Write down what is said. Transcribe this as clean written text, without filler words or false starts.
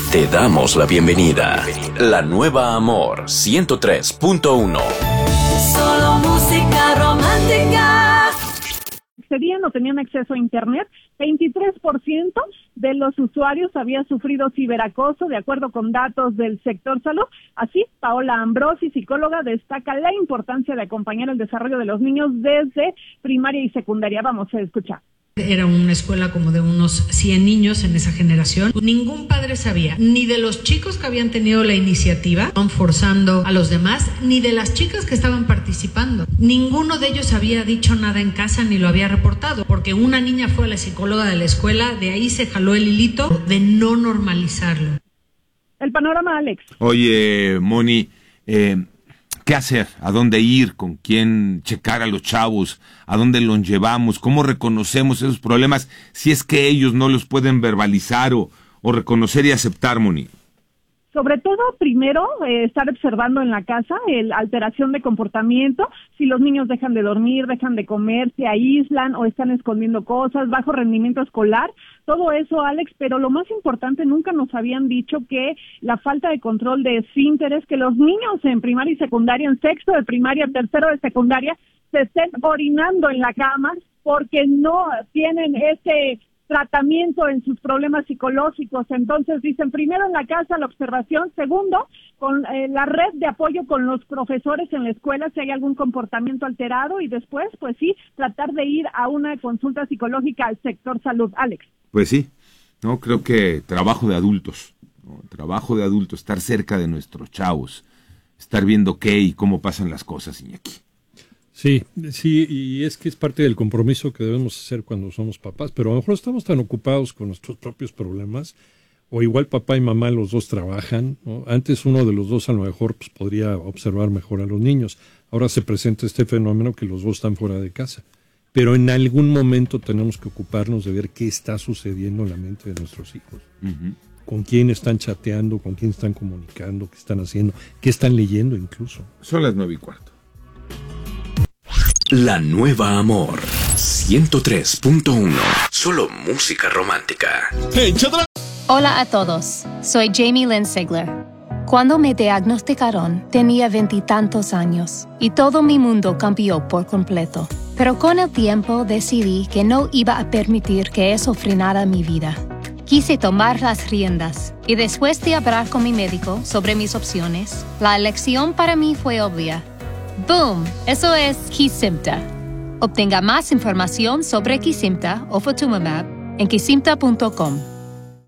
Te damos la bienvenida. La nueva Amor 103.1. Solo música romántica. Accedían o tenían acceso a Internet, 23% de los usuarios había sufrido ciberacoso, de acuerdo con datos del sector salud. Así, Paola Ambrosi, psicóloga, destaca la importancia de acompañar el desarrollo de los niños desde primaria y secundaria. Vamos a escuchar. Era una escuela como de unos 100 niños en esa generación. Ningún padre sabía, ni de los chicos que habían tenido la iniciativa, forzando a los demás, ni de las chicas que estaban participando. Ninguno de ellos había dicho nada en casa ni lo había reportado, porque una niña fue a la psicóloga de la escuela, de ahí se jaló el hilito de no normalizarlo. El panorama, Alex. Oye, Moni, ¿qué hacer? ¿A dónde ir? ¿Con quién checar a los chavos? ¿A dónde los llevamos? ¿Cómo reconocemos esos problemas si es que ellos no los pueden verbalizar o reconocer y aceptar, Moni? Sobre todo, primero, estar observando en la casa la alteración de comportamiento, si los niños dejan de dormir, dejan de comer, se aíslan o están escondiendo cosas, bajo rendimiento escolar, todo eso, Alex, pero lo más importante, nunca nos habían dicho que la falta de control de esfínteres, que los niños en primaria y secundaria, en sexto de primaria, tercero de secundaria, se estén orinando en la cama porque no tienen ese tratamiento en sus problemas psicológicos. Entonces dicen, primero en la casa la observación, segundo con la red de apoyo con los profesores en la escuela si hay algún comportamiento alterado, y después, pues sí, tratar de ir a una consulta psicológica al sector salud. Alex. Pues sí, no creo que trabajo de adultos, ¿no? Trabajo de adultos, estar cerca de nuestros chavos, estar viendo qué y cómo pasan las cosas, Iñaki. Sí, y es que es parte del compromiso que debemos hacer cuando somos papás, pero a lo mejor estamos tan ocupados con nuestros propios problemas, o igual papá y mamá los dos trabajan, ¿no? Antes uno de los dos a lo mejor pues, podría observar mejor a los niños, ahora se presenta este fenómeno que los dos están fuera de casa, pero en algún momento tenemos que ocuparnos de ver qué está sucediendo en la mente de nuestros hijos. Uh-huh. Con quién están chateando, con quién están comunicando, qué están haciendo, qué están leyendo incluso. Son las 9:15. La nueva Amor 103.1. Solo música romántica. Hola a todos, soy Jamie Lynn Sigler. Cuando me diagnosticaron, tenía 20 y tantos años y todo mi mundo cambió por completo. Pero con el tiempo decidí que no iba a permitir que eso frenara mi vida. Quise tomar las riendas y después de hablar con mi médico sobre mis opciones, la elección para mí fue obvia. ¡Boom! Eso es Kesimpta. Obtenga más información sobre Kesimpta o Ofatumumab en kesimpta.com.